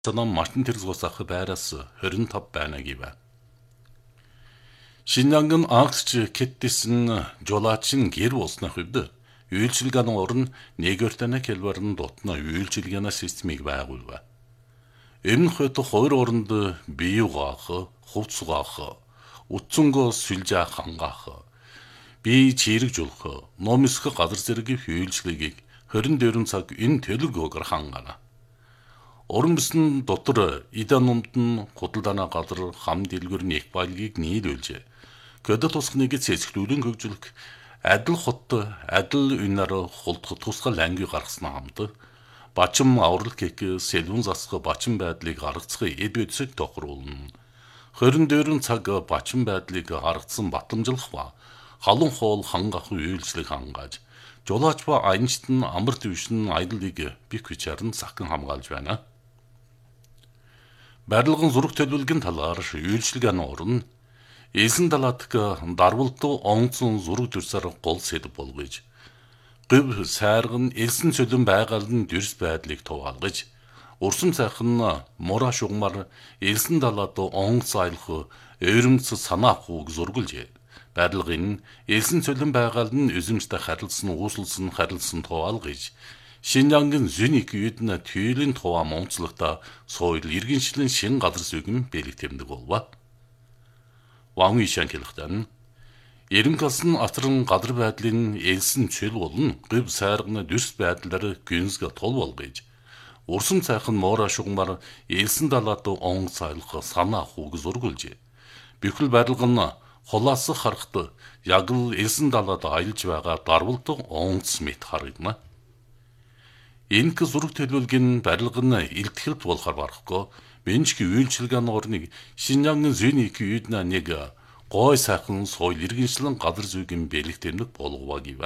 Санам Мартин Тэрзгосах байраас 25 байна гэв. Шинжаангын агч Кэттисэн жолаачин гэр болсны хувьд үйлчилгээний орн нэгэртэнэ хэлбэрэн дотно үйлчилгээний системийг байгуулв. Энэ хойд хоёр оронд бие угаах, хувцс угаах, утсангоо сүлжээх хангаах, бие чирэгжүүлэх, ном өсгөх газар зэрэг үйлчилгээг 24 цаг энэ төлөвөөр хангаана. Орон бүсн дотор идан номдон худалдааны газар хам дэлгүүрийн их баялагийг нийлүүлж, көдөт тусгныг цэцгэлүүлэн хөгжүүлэх адил хот адил үнээр хулдах тусгал анги гаргаснаа хамт бачим аврал кек сэлвэн засах бачим байдлыг гаргацах эд үдсэг тохируулна. 24 цаг бачим байдлыг гаргацсан батламжлах ба халуун хоол хангах үйлчлэг хангааж, жолооч ба аянчт нь амар твшин аяллыг бих бичарн сахин хамгаалж байна. Барилгын зураг төлөвлөгийн талаар үйлчилгээний орн элсэн далаадах дарвалт онгоцон зураг дүрсээр гол сэдв болгож, гыв сайрган элсэн цөлөн байгаалын дүрс байдлыг туваалгаж, урсам сайхан мура шугамар элсэн далаад онгоц аялах ойрмц санаа авахыг зургулж, барилгын элсэн цөлөн байгаалын үзэмжтэй харилцсан туваалгаж, Шинжаангын зүйник үйд нь түйлийн туваа момцлогта соёл иргэншлэн шин газар зүгэн бэлэг тэмдэг болва. Ван Ишан хэлэхдээ эренкалсан атран газар байдлын элсэн цөл болон гыв сайрганы дүрс байдлаар гүнзгэ тол болгож, урсам цайхан мора шугамар элсэн далаад онгоц аялах санаа авахыг зургулж, бүхэл барилга нь холоос харахад яг л элсэн далаад аялж байгаа дарвалт онгоц мэт харагдана. Энэхүү зураг төлөвлөгийн барилга нь илтгэлт болохоор барахгүй, менчки үйлчилгээний орныг Шинжаангын зүйник үйд нэг гой сайхан соёл иргэншлэн газар зүйн бэлэг тэмдэг болгова гэв.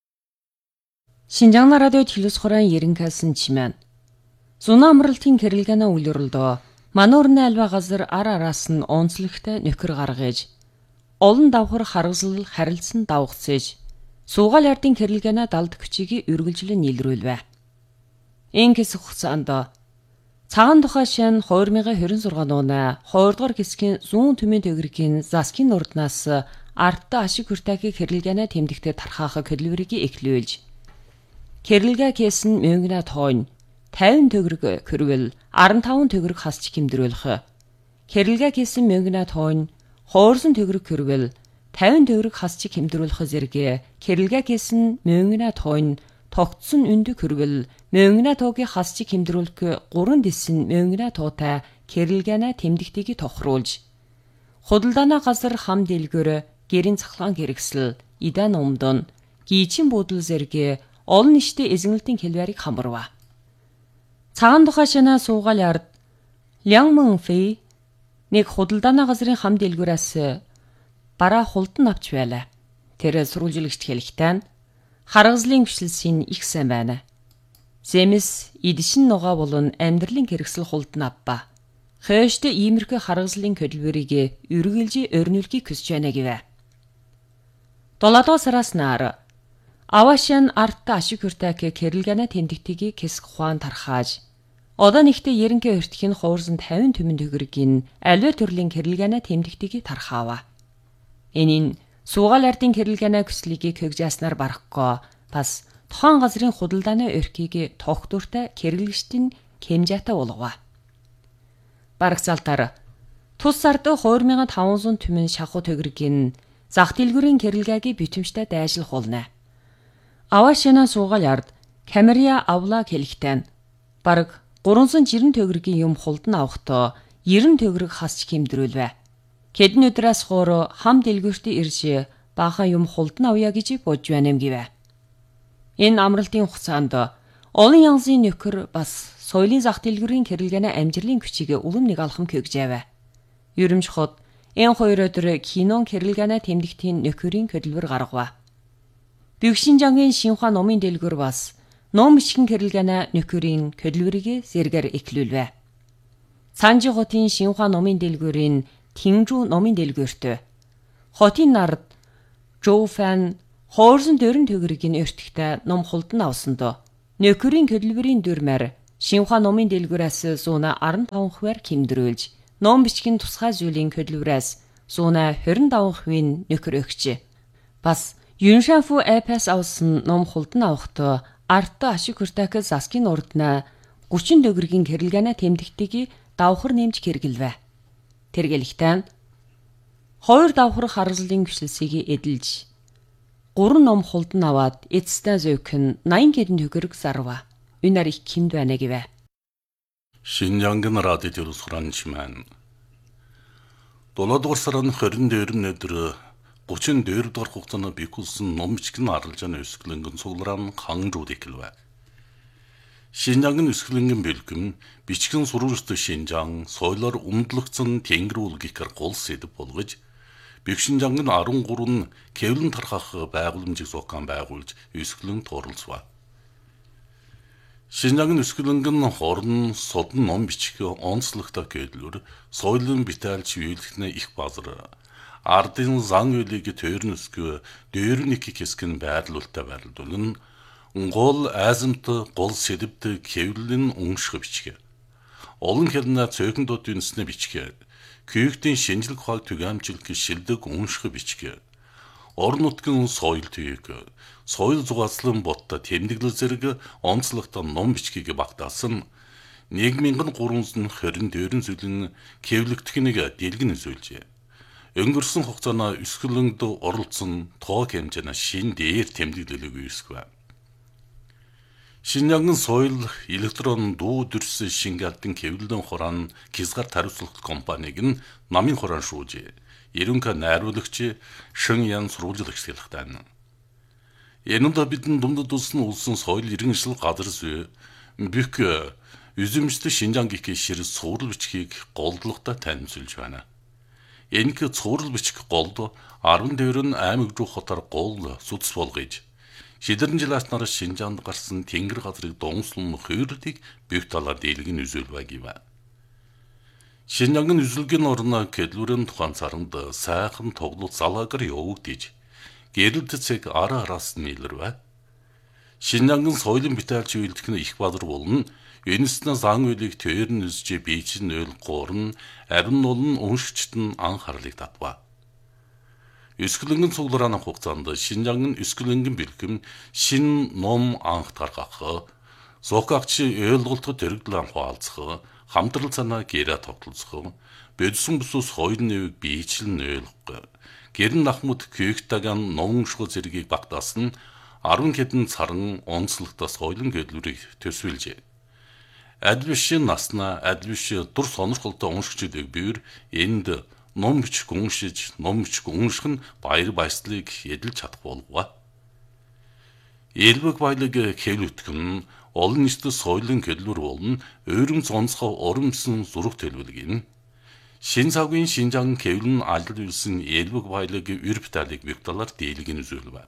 Шинжаан радио телевиз хорон ерөнхийлсөн чимээн. Зуна амралтын хэрэглэнэ үйлрэлдөө мануурны альва газар араас нь онцлогтой нөхөр гаргаж, олон давхар харгазал харилцсан давхцээж, суугаал ардын хэрэглэнэ далд хүчийг үргэлжлэн нийлрүүлвэ. Инкс хугацаанд цагаан тухай шин 2026 оны 2 дугаар хэсгийн зүүн төмийн төгрөгийн заскын урднаас артта ашиг хүртээхийг хэрэглэнэ тэмдэгтээ тархаах хөдөлмөрийг эхлүүлж, хэрэглэгээ кэсэн мөнгөний тойн 50 төгрөг хөрвөл 15 төгрөг хасч хэмдрүүлэх, хэрэглэгээ кэсэн мөнгөний тойн хуурсан төгрөг хөрвөл 50 төгрөг хасч хэмдрүүлэх зэрэг хэрэглэгээ кэсэн мөнгөний тойн тогтсон өндөг хөрвөл мөнгөний туугийн хасч хэмдрүүлэх 3 дэсэн мөнгөний туутай хэрэглэнэ тэмдэгтийг тохируулж, худалдааны газар хам дэлгүүр гэрийн цахилгаан хэрэгсэл идан умдон гийчин буудал зэрэг олон нийтийн эзэмнэлтийн хэлбэрийг хамарва. Цагаан тухай шинэ суугаал ард Лянгмэн Фэй нэг худалдааны газрын хам дэлгүүрээс бараа хулдан авч байлаа. Тэр сурвалжлагчд хэлэхдээ харгазлын гүшилсийн их сайн байна. Зэмс идшин нугаа болон амьдралын хэрэгсэл хулдан авба. Хойшд иймэрхүү харгазлын хөдөлмөрийг үргэлж өрнүүлэхийг хүсэж байна гэв. 7 сараас нар Авашин артта ашиг хүртээхийг хэрэглэнэ тэмдэгтийг хэсэг ухаан тархааж, одоо нэгтээ ерөнхий өртгийн хуурсан 50 төмөн төгрөгийн аливаа төрлийн хэрэглэнэ тэмдэгтийг тархаава. Энэ нь суугаал ардын хэрэглэнэ хүслийг хөгжөөснөр барахгүй бас тухайн газрын худалдааны өрхийг тогтвортой хэрэглэгчдийн хэмжээтэй болгова. Барагцаалтаар тус ард 2500 төмөн шахуу төгрөгийн зах дэлгүүрийн хэрэглэгийг битэмжтэй дайжлах болно. Авашина суугаал ард камерия авлаа хэлэхдээ бараг 360 төгрөгийн юм хулдан авахдаа 90 төгрөг хасч хэмдрүүлвэ. Хэдэн өдрөөс хойш хам дэлгүүртээ ирж баахан юм хулдан авъя гэж бодж байна юм гэв. Энэ амралтын хугацаанд олон янзын нөхөр бас соёлын зах дэлгүүрийн хэрэглэнэ амжилтын хүчийг улам нэг алхам хөгжөөв. Ерөмж хот энэ 2 өдөр кинон хэрэглэнэ тэмдэгтийн нөхөрийн хөдөлмөр гаргав. Бэгшинжангийн шинхаа номын дэлгүүр бас ном бичгэн хэрэглэнэ нөхөрийн хөдөлмөрийг зэргээр эхлүүлвэ. Санжи хотын шинхаа номын дэлгүүрийн Тинжүү номын дэлгүүрт хотын нард Жоуфан хоорсон 40 төгрөгийн өртөгтэй ном хулдан авсанд нөхөрийн хөдөлмөрийн дүрмээр Шинэ номын дэлгүүрээс 115%-аар хэмдрүүлж, ном бичгийн тусгай зүйлийн хөдөлгөөс 125%-ийн нөхөр өгч. Бас Юншанфу Эпэс авсан ном хулдан авахдаа арт ашиг хүртээх засгийн урднаа 30 төгрөгийн хэрэлгэнэ тэмдэгтийг давхар нэмж хэрэгэлвэ. Тэргэлэгтэн 2 давхар харгалзлын гүшлсийг эдэлж 3 ном хулдан аваад эцэстээ зөөхөн 80 хэдэн төгрөг зарва. Үнээр их хэмд байна гэвэ. Шинжангын радио сурагчман. 7 дугаар сарын 22-ны өдөр 34 дугаар хугацаанд бийгүүлсэн ном бичгийн аралжааны өсгөлөнгөн цуглаан хангууд эхэлвэ. Шинжангын өсгөлөнгөн бэлгэм бичгийн сурвалжтай шинжаан соёлоор өмдлөгцөн тэнгэр үлгийхэр гол сэдв болгож Бэгшинжангын 13 кэвлэн тархах байгууламжийг зохион байгуулж өсгөлөн тууралцва. Шинжангын өсгөлөнгөн хорон содон ном бичих онцлогтой гэдлэр соёлын битэлж үйлдэхнэ их базар ардын зан үйлийг төрнөсгөө дээрник хэсгэн байрлуулалтаа байрлуулан гол айзамт гол сэдвт кэвлэн унших бичих. Олон хэрнээ цөөхөндөө дүнснэ бичих. Күйгтийн шинжлэх ухааг түгээмжлэх шилдэг унших бичих. Орон нутгийн соёл тийг соёл зугаацлан ботта тэмдэглэл зэрэг онцлогтой ном бичгийг багтаасан 1324 зүйлэн кэвлэгдэхнийг дэлгэн үзүүлжээ. Өнгөрсөн хугацаанд өсгөлөнд оролцсон тоог хэмжээний шин дээр тэмдэглэлийг үүсгэв. Шинжангын соёл электрон дуу дүрс шингэлтэн кэвлэн хураан хязгаар тариуцлах компаниг нь намын хураан шүүжээ. Ерөнхий найруулагч Шин Ян сурвалжлагч хэлэхтэн. Энэнд бидэн дундад улсын соёл иргэншил газар зүй бик үзэмжтэй Шинжанг гэх шир цуврал бичгийг голдлоготой танилцуулж байна. Энэ цуврал бичих голд 14 аймаг руу хотор гол сүтс болгож шидэрэн жил аснаар Шинжаанд гарсан тэнгэр газрыг дуунслан хөөрлийг бих талаар дийлгэн үзүүлвэ гэв. Шинжангын үзүүлгийн орно кэдлүүрэн тухайн царанд сайхан тоглолт залаагаар явагдаж гэрэлт цэг араас нийлэрвэ. Шинжангын соёлын битэлж үйлдэх нь их бадар болно. Энэснэ зан үйлийг төрн үзж бийчин ойл гуурн арин нолн уншигчд нь анхаарлыг татва. Өсгөлөнгөн цугларааны хугацаанд Шинжангын өсгөлөнгөн бэлгэм шин ном анх тархах, зохиогч ойлголтод төрөгдөл анхаалцах, хамтрал санаа гэрэ тогтолцох, бодсон бүсус хоёр нэвийг бийчлэн ойлгох, гэрн нахмад күйгтаган ном унших зэргийг багтаасан 10 хэдэн царан онцлогтой соёлын гэдлүүрийг төсвөлжээ. Адвишин насна адвиш дур сонирхолтой уншигчдыг бивэр энд ном бичих уншиж, ном бичих унших нь баяр баясгалыг эдэлж чадах болов. Элбэг баялаг хэлвэтгэх нь олон нийтэд соёлын гэдлүүр болно. Өөрөм цонцгоо урамсан зураг төлөвлөгийн. Шин цагийн Шинжан кэвлэн алдал үйлсэн элбэг баялаг үрбталыг бих талаар дийлгэн үзүүлвэ.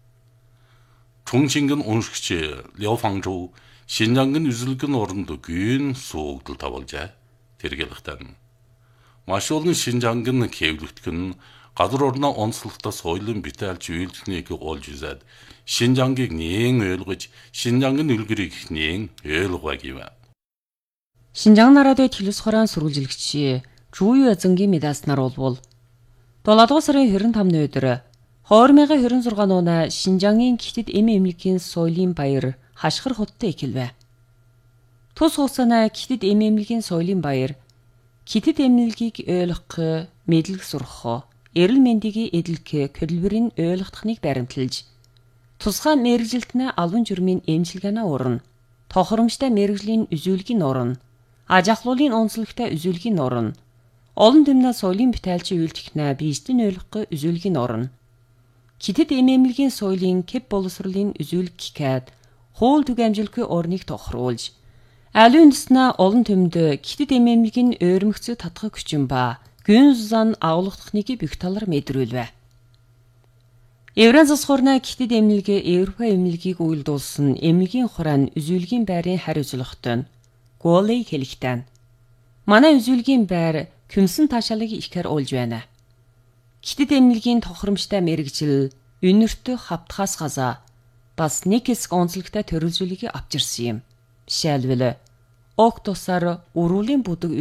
Чунчингэн уншигч Ляо Фангжоу Шинжангын үзүүлгэн оронд гүйн суугдал тавуулжээ. Тэргэлэхтэн маш олон Шинжангын кэвлэгдэх нь газар орноо онцлогтой соёлын битэлж үйлдэхнийг олж үзээд Шинжангийг нээн ойлгож Шинжангын үлгэрийг нээн ойлгоо гэв. Шинжан нарадын телевиз хураан сурвалжлагч Жуйю Зэнгийн медаснаар болвол 7 дугаар сарын 25-ны өдөр 2026 оноо Шинжангийн Китэд эмэмлэгийн соёлын баяр хашгир хоттой эхэлвэ. Тус хугацаанд Китэд эмэмлэгийн соёлын баяр Китэд эмнэлгийг ойлгох, мэдлэг сурах, эрэл мэндийг эдлэх хөдөлмөрийн ойлгохныг баримталж, тусгай мэргэжилтнээ албан журмын эмчилгээнэ урна, тохиромжтой мэргэжлийн үзүүлгийн урна, аж ахлуулын онцлогтой үзүүлгийн урна, олон түмнээ соёлын битэлж үйлдэхнээ биештэн ойлгох үзүүлгийн урна, Китэд эмэмлэгийн соёлын кэп боловсролын үзүүлэг гэхэд хуул түгээмжилгүй орныг тохируулж, аливаа үндэснээ олон түмэнд Китэд эмэмлэгийн ойрмогцоо татах хүчин ба гүн зан агуулгахныг бих талаар мэдрүүлвэ. Еврейн засгуурна Китэд эмнэлэг Европа эмнэлгийг үйлдүүлсэн эмнэлгийн хураан үзүүлгийн байрын хариуцлагатай Голей хэлэхтэн. Манай үзүүлгийн байр күмсэн таашаалыг ихээр олж байна. Китэд эмнэлгийн тохиромжтой мэргэжил өнөртөө хавтахаас газаа бас нэг хэсэг онцлогтой төрөлжүүлгийг авчирсан юм. Жишээлбэл Уг тусаар өрүүлийн бүдэг